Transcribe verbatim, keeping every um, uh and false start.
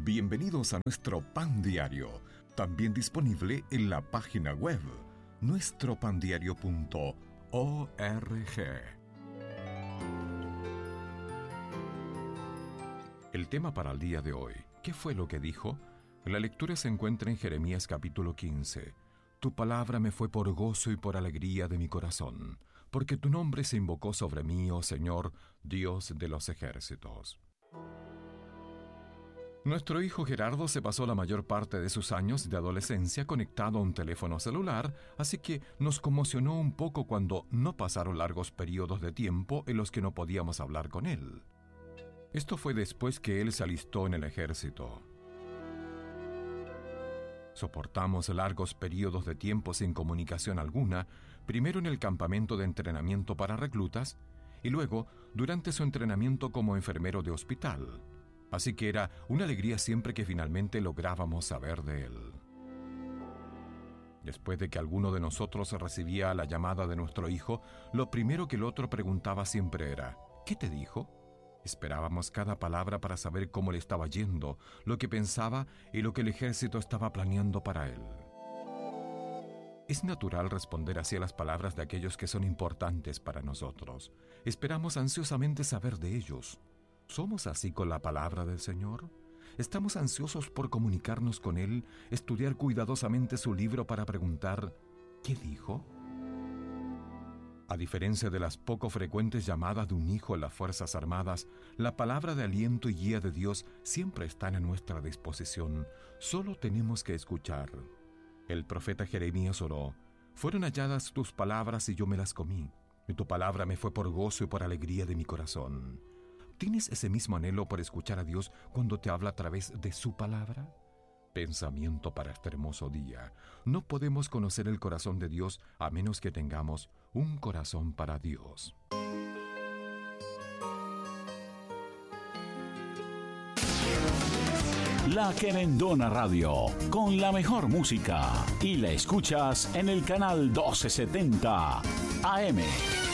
Bienvenidos a nuestro Pan Diario, también disponible en la página web nuestro pan diario punto org. El tema para el día de hoy, ¿qué fue lo que dijo? La lectura se encuentra en Jeremías capítulo quince. Tu palabra me fue por gozo y por alegría de mi corazón, porque tu nombre se invocó sobre mí, oh Señor, Dios de los ejércitos. Nuestro hijo Gerardo se pasó la mayor parte de sus años de adolescencia conectado a un teléfono celular, así que nos conmocionó un poco cuando no pasaron largos periodos de tiempo en los que no podíamos hablar con él. Esto fue después que él se alistó en el ejército. Soportamos largos periodos de tiempo sin comunicación alguna, primero en el campamento de entrenamiento para reclutas y luego durante su entrenamiento como enfermero de hospital. Así que era una alegría siempre que finalmente lográbamos saber de él. Después de que alguno de nosotros recibía la llamada de nuestro hijo, lo primero que el otro preguntaba siempre era, ¿qué te dijo? Esperábamos cada palabra para saber cómo le estaba yendo, lo que pensaba y lo que el ejército estaba planeando para él. Es natural responder así a las palabras de aquellos que son importantes para nosotros. Esperamos ansiosamente saber de ellos. ¿Somos así con la palabra del Señor? ¿Estamos ansiosos por comunicarnos con Él, estudiar cuidadosamente su libro para preguntar, ¿qué dijo? A diferencia de las poco frecuentes llamadas de un hijo en las Fuerzas Armadas, la palabra de aliento y guía de Dios siempre están a nuestra disposición. Solo tenemos que escuchar. El profeta Jeremías oró, fueron halladas tus palabras y yo me las comí, y tu palabra me fue por gozo y por alegría de mi corazón. ¿Tienes ese mismo anhelo por escuchar a Dios cuando te habla a través de su palabra? Pensamiento para este hermoso día. No podemos conocer el corazón de Dios a menos que tengamos un corazón para Dios. La Querendona Radio, con la mejor música. Y la escuchas en el canal doce setenta A M.